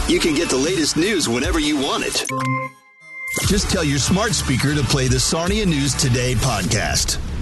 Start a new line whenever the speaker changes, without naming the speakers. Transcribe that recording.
You can get the latest news whenever you want it. Just tell your smart speaker to play the Sarnia News Today podcast.